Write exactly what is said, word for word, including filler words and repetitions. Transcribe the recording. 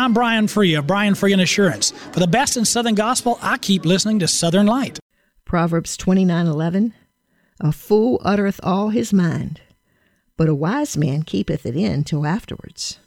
I'm Brian Free of Brian Free and Assurance. For the best in Southern Gospel, I keep listening to Southern Light. Proverbs twenty-nine eleven. A fool uttereth all his mind, but a wise man keepeth it in till afterwards.